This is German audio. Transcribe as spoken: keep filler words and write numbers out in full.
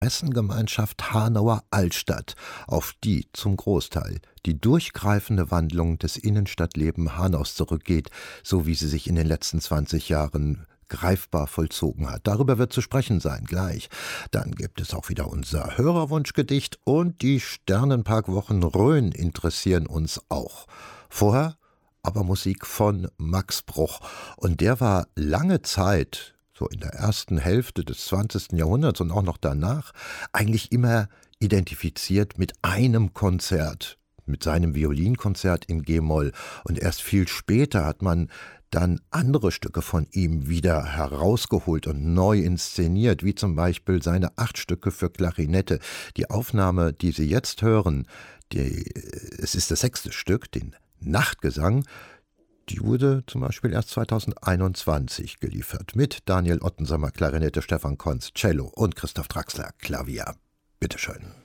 Interessengemeinschaft Hanauer Altstadt, auf die zum Großteil die durchgreifende Wandlung des Innenstadtlebens Hanaus zurückgeht, so wie sie sich in den letzten zwanzig Jahren greifbar vollzogen hat. Darüber wird zu sprechen sein, gleich. Dann gibt es auch wieder unser Hörerwunschgedicht und die Sternenparkwochen Rhön interessieren uns auch. Vorher aber Musik von Max Bruch. Und der war lange Zeit, so in der ersten Hälfte des zwanzigsten Jahrhunderts und auch noch danach, eigentlich immer identifiziert mit einem Konzert, mit seinem Violinkonzert in G-Moll. Und erst viel später hat man dann andere Stücke von ihm wieder herausgeholt und neu inszeniert, wie zum Beispiel seine acht Stücke für Klarinette. Die Aufnahme, die Sie jetzt hören, die, es ist das sechste Stück, den Nachtgesang, die wurde zum Beispiel erst zweitausendeinundzwanzig geliefert mit Daniel Ottensammer Klarinette, Stefan Konz Cello und Christoph Draxler Klavier. Bitteschön.